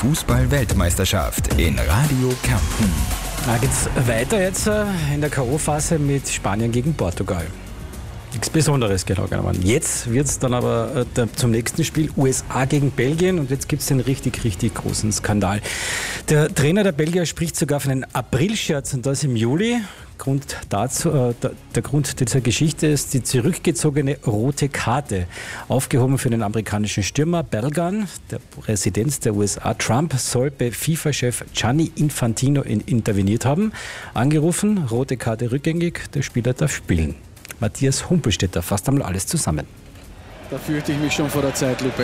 Fußball-Weltmeisterschaft in Radio Kärnten. Da geht's weiter jetzt in der K.O.-Phase mit Spanien gegen Portugal. Nichts Besonderes, genau genommen. Jetzt wird es dann aber zum nächsten Spiel USA gegen Belgien und jetzt gibt es den richtig, richtig großen Skandal. Der Trainer der Belgier spricht sogar von einem Aprilscherz und das im Juli. Der Grund dieser Geschichte ist die zurückgezogene rote Karte, aufgehoben für den amerikanischen Stürmer Berggan. Der Präsident der USA, Trump, soll bei FIFA-Chef Gianni Infantino interveniert haben. Angerufen, rote Karte rückgängig, der Spieler darf spielen. Matthias Humpelstädter fasst einmal alles zusammen. Da fürchte ich mich schon vor der Zeitlupe.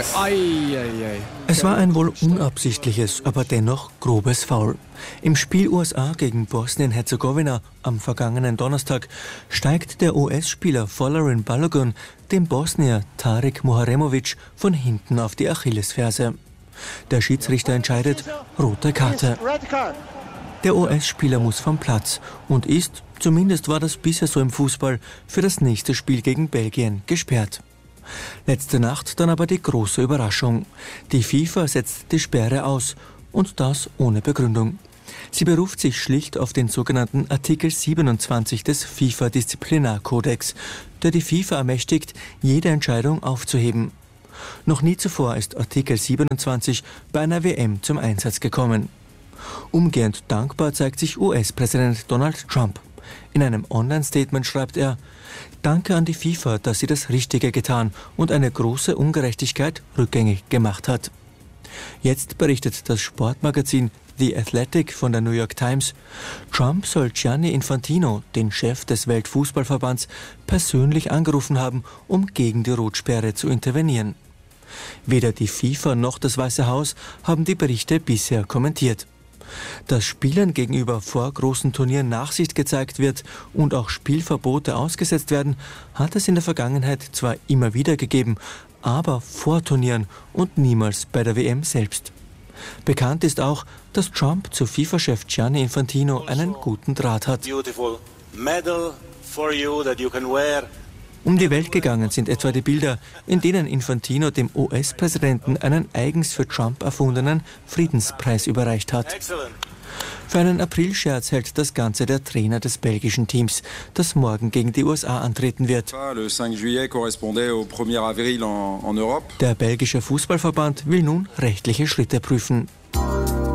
Es war ein wohl unabsichtliches, aber dennoch grobes Foul. Im Spiel USA gegen Bosnien-Herzegowina am vergangenen Donnerstag steigt der US-Spieler Folarin Balogun dem Bosnier Tarik Muharemovic von hinten auf die Achillesferse. Der Schiedsrichter entscheidet, rote Karte. Der US-Spieler muss vom Platz und ist, zumindest war das bisher so im Fußball, für das nächste Spiel gegen Belgien gesperrt. Letzte Nacht dann aber die große Überraschung. Die FIFA setzt die Sperre aus und das ohne Begründung. Sie beruft sich schlicht auf den sogenannten Artikel 27 des FIFA-Disziplinarkodex, der die FIFA ermächtigt, jede Entscheidung aufzuheben. Noch nie zuvor ist Artikel 27 bei einer WM zum Einsatz gekommen. Umgehend dankbar zeigt sich US-Präsident Donald Trump. In einem Online-Statement schreibt er: Danke an die FIFA, dass sie das Richtige getan und eine große Ungerechtigkeit rückgängig gemacht hat. Jetzt berichtet das Sportmagazin The Athletic von der New York Times, Trump soll Gianni Infantino, den Chef des Weltfußballverbands, persönlich angerufen haben, um gegen die Rotsperre zu intervenieren. Weder die FIFA noch das Weiße Haus haben die Berichte bisher kommentiert. Dass Spielern gegenüber vor großen Turnieren Nachsicht gezeigt wird und auch Spielverbote ausgesetzt werden, hat es in der Vergangenheit zwar immer wieder gegeben, aber vor Turnieren und niemals bei der WM selbst. Bekannt ist auch, dass Trump zu FIFA-Chef Gianni Infantino einen guten Draht hat. Um die Welt gegangen sind etwa die Bilder, in denen Infantino dem US-Präsidenten einen eigens für Trump erfundenen Friedenspreis überreicht hat. Für einen Aprilscherz hält das Ganze der Trainer des belgischen Teams, das morgen gegen die USA antreten wird. Der belgische Fußballverband will nun rechtliche Schritte prüfen.